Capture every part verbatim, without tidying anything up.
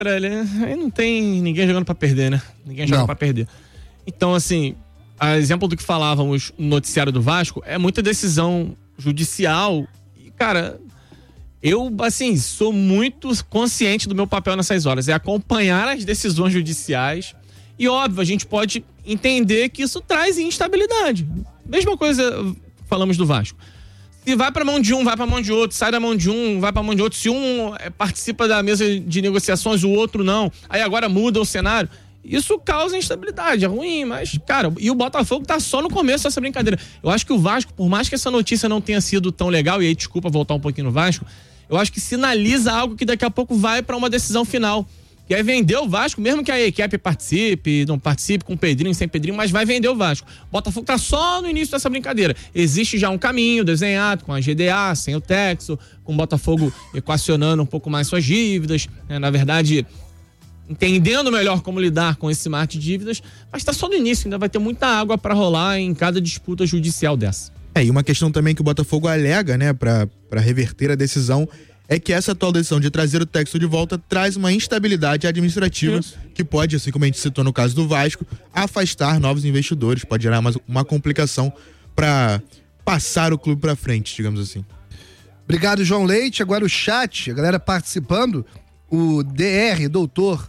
Aí não tem ninguém jogando pra perder, né? Ninguém joga Não. pra perder. Então, assim, a exemplo do que falávamos no noticiário do Vasco, é muita decisão judicial. E, cara, eu, assim, sou muito consciente do meu papel nessas horas. É acompanhar as decisões judiciais. E, óbvio, a gente pode entender que isso traz instabilidade. Mesma coisa falamos do Vasco. Se vai pra mão de um, vai pra mão de outro, sai da mão de um, vai pra mão de outro. Se um é, participa da mesa de negociações, o outro não. Aí agora muda o cenário. Isso causa instabilidade, é ruim, mas, cara, e o Botafogo tá só no começo dessa brincadeira. Eu acho que o Vasco, por mais que essa notícia não tenha sido tão legal, e aí, desculpa voltar um pouquinho no Vasco, eu acho que sinaliza algo que daqui a pouco vai pra uma decisão final. E aí vender o Vasco, mesmo que a equipe participe, não participe com Pedrinho, sem Pedrinho, mas vai vender o Vasco. O Botafogo tá só no início dessa brincadeira. Existe já um caminho desenhado com a G D A, sem o Texo, com o Botafogo equacionando um pouco mais suas dívidas, né? Na verdade, entendendo melhor como lidar com esse mar de dívidas, mas tá só no início, ainda vai ter muita água para rolar em cada disputa judicial dessa. É, e uma questão também que o Botafogo alega, né, pra, pra reverter a decisão, é que essa atual decisão de trazer o Texto de volta traz uma instabilidade administrativa. Isso. Que pode, assim como a gente citou no caso do Vasco, afastar novos investidores, pode gerar uma, uma complicação para passar o clube para frente, digamos assim. Obrigado, João Leite. Agora o chat, a galera participando, o D R, doutor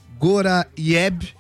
Goraieb,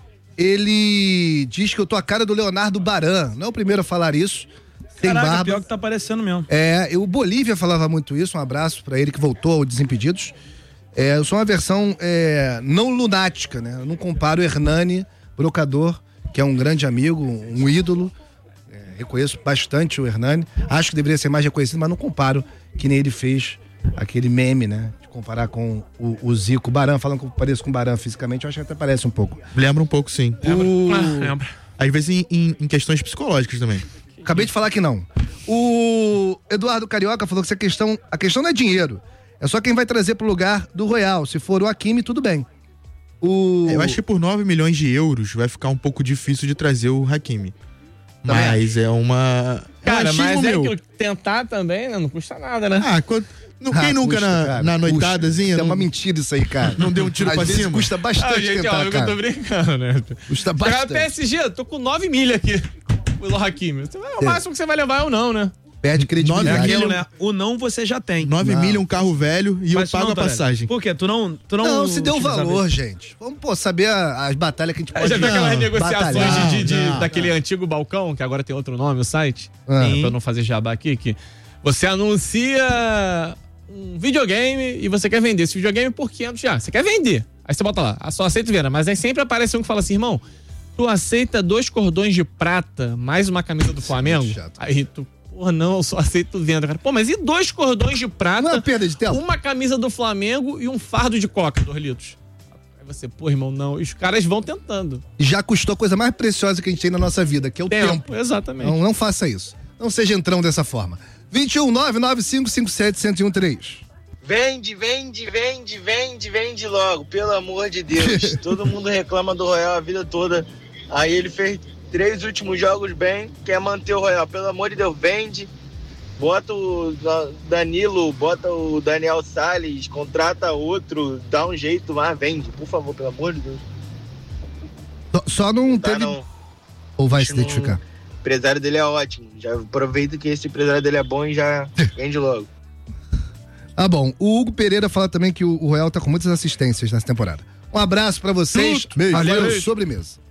ele diz que eu tô a cara do Leonardo Baran, não é o primeiro a falar isso. Tem Caraca, barba. pior que tá aparecendo mesmo. É, o Bolívia falava muito isso, um abraço pra ele que voltou ao Desimpedidos. É, eu sou uma versão é, não lunática, né? Eu não comparo o Hernani Brocador, que é um grande amigo, um ídolo. É, reconheço bastante o Hernani. Acho que deveria ser mais reconhecido, mas não comparo, que nem ele fez aquele meme, né? De comparar com o, o Zico. Baran, falando que eu pareço com o Baran fisicamente, eu acho que até parece um pouco. Lembra um pouco, sim. O... Ah, lembra. Às vezes em, em, em questões psicológicas também. Acabei de falar que não. O Eduardo Carioca falou que essa questão, a questão não é dinheiro. É só quem vai trazer pro lugar do Royal. Se for o Hakimi, tudo bem. O... Eu acho que por nove milhões de euros vai ficar um pouco difícil de trazer o Hakimi. Também Mas é uma... Cara, é um mas é meu. que tentar também, né? Não custa nada, né? Ah, quando... Não, quem Ah, nunca custa, na, cara, na noitadazinha... custa. É não, uma mentira isso aí, cara. não deu um tiro Às pra vezes cima? custa bastante Ah, gente, tentar, ó, eu cara. tô brincando, né? Custa Pegar bastante. P S G, tô com nove milha aqui. O Hakimi. O máximo que você vai levar é o não, né? Perde É credibilidade. aquilo, né? O não você já tem. nove Não. milha, um carro velho e Mas eu pago não, a Torelli. passagem. Por quê? Tu não... Tu não, Não, se deu utiliza valor, isso. gente. Vamos, pô, saber a- as batalhas que a gente Aí pode... já viu aquelas Não, negociações batalhar. de, de- de- não, daquele antigo balcão, que agora tem outro nome, o site? Ah. Pra eu não fazer jabá aqui, que você anuncia um videogame e você quer vender esse videogame por quinhentos reais. Você quer vender. Aí você bota lá, só aceita venda. Mas aí sempre aparece um que fala assim, irmão, tu aceita dois cordões de prata mais uma camisa do Flamengo? chato. Aí tu, porra, não, eu só aceito venda, cara. Pô, mas e dois cordões de Não é prata, perda de tempo? uma camisa do Flamengo e um fardo de coca, dois litros? Aí você, pô, irmão, não. E os caras vão tentando. Já custou a coisa mais preciosa que a gente tem na nossa vida, que é o tempo. Tempo, exatamente. Não, não faça isso. Não seja entrão dessa forma. vinte e um, nove nove cinco cinco sete, zero um três. Vende, vende, vende, vende, vende logo, pelo amor de Deus. Todo mundo reclama do Royal a vida toda. Aí ele fez três últimos jogos bem, quer manter o Royal. Pelo amor de Deus, vende. Bota o Danilo, bota o Daniel Salles, contrata outro, dá um jeito, mas vende, por favor, pelo amor de Deus. Só, só não Tá, teve... não. Ou vai Acho se identificar? O empresário dele é ótimo. Já aproveita que esse empresário dele é bom e já vende logo. Ah, bom. O Hugo Pereira fala também que o, o Royal tá com muitas assistências nessa temporada. Um abraço pra vocês. Beijo. Valeu, Beijo. sobremesa.